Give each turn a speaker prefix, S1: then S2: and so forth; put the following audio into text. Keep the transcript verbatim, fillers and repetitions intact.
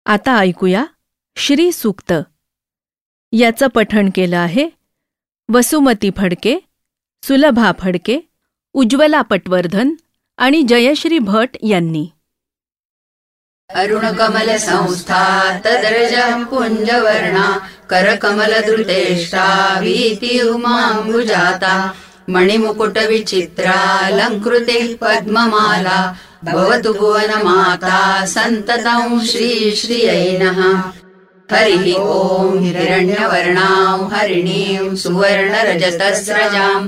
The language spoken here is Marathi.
S1: आता ऐकूया श्री सूक्त. याचं पठण केलं आहे वसुमती फडके, सुलभा फडके, उज्ज्वला पटवर्धन आणि जयश्री भट यांनी.
S2: अरुणकमल संस्था तदर्जः पुञ्जवर्णा करकमलधृतेष्टा वीति उमाम्बुजाता मणिमुकुटविचित्रालङ्कृते पद्ममाला भवतु भुवनमाता सन्ततं श्रीश्रियै नः. हरिः ॐ हिरण्यवर्णां हरिणीं सुवर्णरजतस्रजां